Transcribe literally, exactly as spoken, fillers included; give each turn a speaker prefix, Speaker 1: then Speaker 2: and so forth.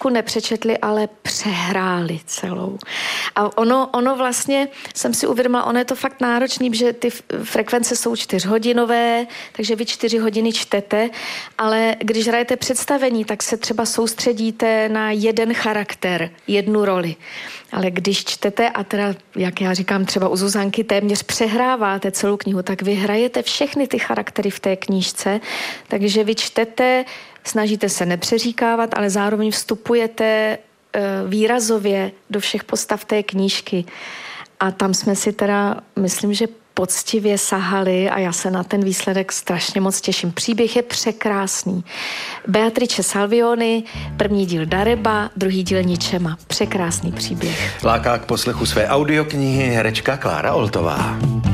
Speaker 1: knížku nepřečetli, ale přehráli celou. A ono, ono vlastně, jsem si uvědomila, ono je to fakt náročný, že ty frekvence jsou čtyřhodinové, takže vy čtyři hodiny čtete, ale když hrajete představení, tak se třeba soustředíte na jeden charakter, jednu roli. Ale když čtete, a teda, jak já říkám, třeba u Zuzanky téměř přehráváte celou knihu, tak vy hrajete všechny ty charaktery v té knížce, takže vy čtete, snažíte se nepřeříkávat, ale zároveň vstupujete e, výrazově do všech postav té knížky. A tam jsme si teda, myslím, že poctivě sahali a já se na ten výsledek strašně moc těším. Příběh je překrásný. Beatrice Salvioni, první díl Dareba, druhý díl Ničema. Překrásný příběh.
Speaker 2: Láká k poslechu své audioknihy herečka Klára Oltová.